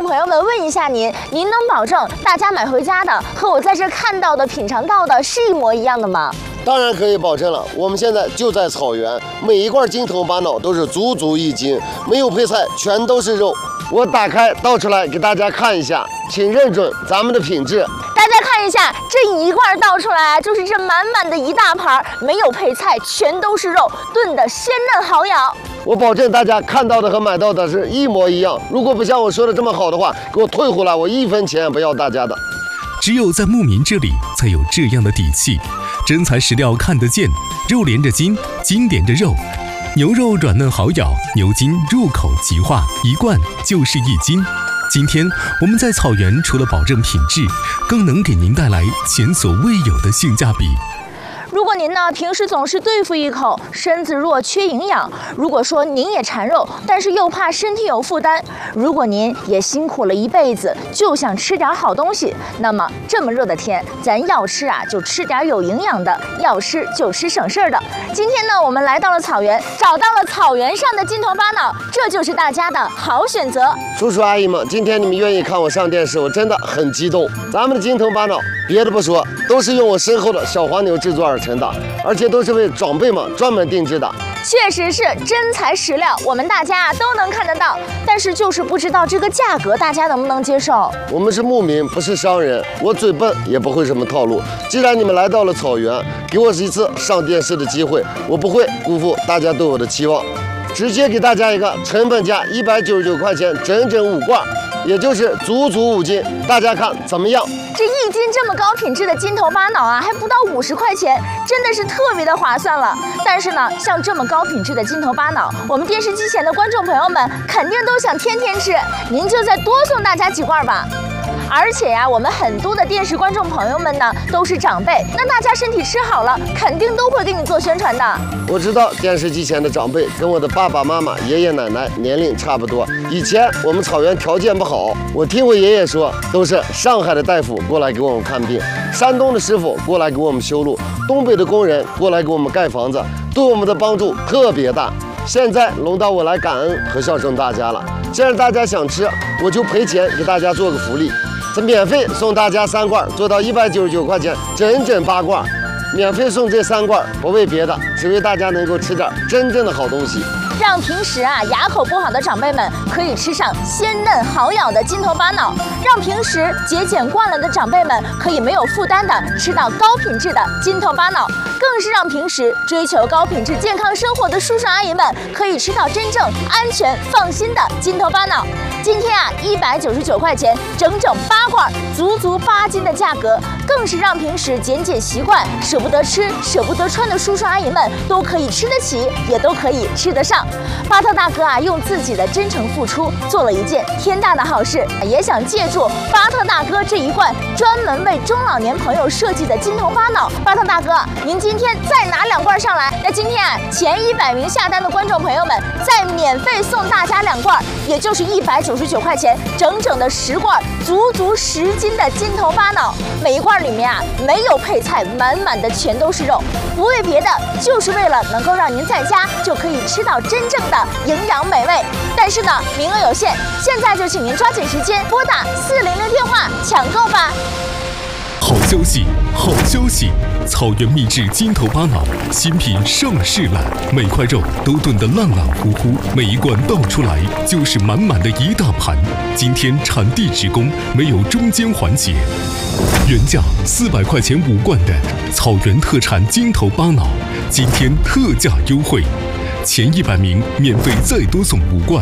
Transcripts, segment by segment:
朋友们问一下您能保证大家买回家的和我在这看到的、品尝到的是一模一样的吗？ 当然可以保证了，我们现在就在草原，每一罐金头巴脑都是足足1斤，没有配菜，全都是肉。我打开倒出来给大家看一下，请认准咱们的品质。 大家看一下，这一罐倒出来就是这满满的一大盘，没有配菜，全都是肉，炖的鲜嫩好咬。 我保证大家看到的和买到的是一模一样。如果不像我说的这么好的话，给我退回来，我1分钱也不要大家的。 只有在牧民这里才有这样的底气，真材实料看得见，肉连着筋，筋连着肉。牛肉软嫩好咬，牛筋入口即化，一罐就是1斤。今天我们在草原除了保证品质，更能给您带来前所未有的性价比。 如果您呢平时总是对付一口，身子弱缺营养；如果说您也馋肉，但是又怕身体有负担；如果您也辛苦了一辈子，就想吃点好东西，那么这么热的天，咱要吃啊就吃点有营养的，要吃就吃省事儿的。今天呢，我们来到了草原，找到了草原上的金头巴脑，这就是大家的好选择。 叔叔阿姨们，今天你们愿意看我上电视，我真的很激动。咱们的金头巴脑，别的不说，都是用我身后的小黄牛制作而成的，而且都是为长辈们专门定制的。 确实是真材实料，我们大家都能看得到，但是就是不知道这个价格大家能不能接受。 我们是牧民，不是商人，我嘴笨也不会什么套路。既然你们来到了草原，给我一次上电视的机会，我不会辜负大家对我的期望，直接给大家一个成本价199块钱，整整5罐，也就是足足5斤，大家看怎么样？ 这1斤这么高品质的金头巴脑啊，还不到50块钱，真的是特别的划算了。但是呢，像这么高品质的金头巴脑，我们电视机前的观众朋友们肯定都想天天吃，您就再多送大家几罐吧。而且呀，我们很多的电视观众朋友们呢都是长辈，那大家身体吃好了，肯定都会给你做宣传的。 我知道电视机前的长辈跟我的爸爸妈妈、爷爷奶奶年龄差不多。以前我们草原条件不好，我听我爷爷说，都是上海的大夫过来给我们看病，山东的师傅过来给我们修路，东北的工人过来给我们盖房子，对我们的帮助特别大。现在轮到我来感恩和孝顺大家了。既然大家想吃，我就赔钱给大家做个福利。这免费送大家3罐，做到199块钱，整整8罐，免费送这3罐，不为别的，只为大家能够吃点真正的好东西， 让平时啊牙口不好的长辈们可以吃上鲜嫩好咬的金头巴脑，让平时节俭惯了的长辈们可以没有负担的吃到高品质的金头巴脑，更是让平时追求高品质健康生活的叔叔阿姨们可以吃到真正安全放心的金头巴脑。今天啊199块钱，整整8罐，足足8斤的价格，更是让平时减减习惯、舍不得吃、舍不得穿的叔叔阿姨们都可以吃得起，也都可以吃得上。巴特大哥啊，用自己的真诚付出做了一件天大的好事，也想借助巴特大哥这一罐专门为中老年朋友设计的金头巴脑。巴特大哥，您今天再拿2罐上来，那今天啊前100名下单的观众朋友们再免费送大家2罐，也就是199块钱，整整的10罐，足足10斤的金头巴脑。每一罐里面啊没有配菜，满满的全都是肉，不为别的，就是为了能够让您在家就可以吃到真正的营养美味。但是呢，名额有限，现在就请您抓紧时间拨打400电话抢购吧。 好消息，好消息！草原秘制金头巴脑新品上市了，每块肉都炖得烂烂乎乎，每一罐倒出来就是满满的一大盘。今天产地直供，没有中间环节。原价400块钱5罐的草原特产金头巴脑，今天特价优惠，前100名免费再多送5罐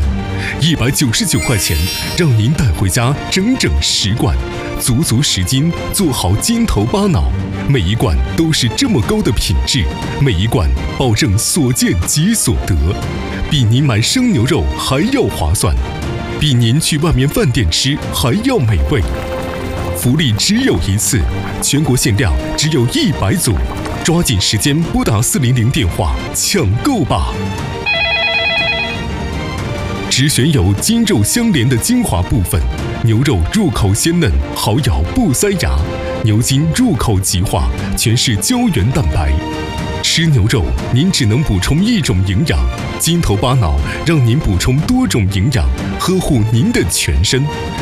，199块钱，让您带回家整整10罐。足足10斤，做好金头巴脑，每一罐都是这么高的品质，每一罐保证所见即所得，比您买生牛肉还要划算，比您去外面饭店吃还要美味。福利只有一次，全国限量只有100组，抓紧时间拨打400电话抢购吧！只选有筋肉相连的精华部分，牛肉入口鲜嫩，好咬不塞牙；牛筋入口即化，全是胶原蛋白。吃牛肉，您只能补充一种营养，金头巴脑让您补充多种营养，呵护您的全身。